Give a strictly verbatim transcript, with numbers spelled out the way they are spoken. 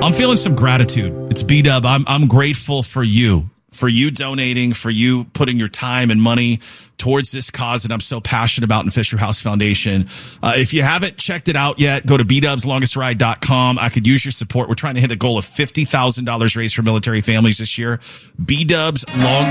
I'm feeling some gratitude. It's B-Dub. I'm, I'm grateful for you, for you donating, for you putting your time and money towards this cause that I'm so passionate about in Fisher House Foundation. Uh, if you haven't checked it out yet, go to b dubs longest ride dot com. I could use your support. We're trying to hit a goal of fifty thousand dollars raised for military families this year. B-Dubs Longest